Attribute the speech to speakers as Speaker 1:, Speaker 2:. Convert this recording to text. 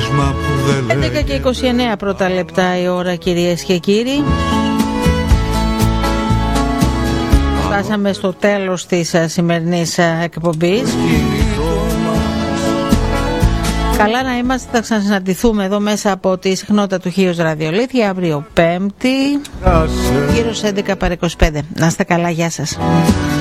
Speaker 1: νόμισμα που δεν
Speaker 2: 11 και 29 πρώτα λεπτά η ώρα, κυρίες και κύριοι. Φτάσαμε στο τέλος της σημερινής εκπομπής. Καλά να είμαστε, θα ξανασυναντηθούμε εδώ μέσα από τη συχνότητα του Χίος Ραδιολήθεια αύριο Πέμπτη, γύρω στις 11 παρά 25. Να είστε καλά, γεια σας.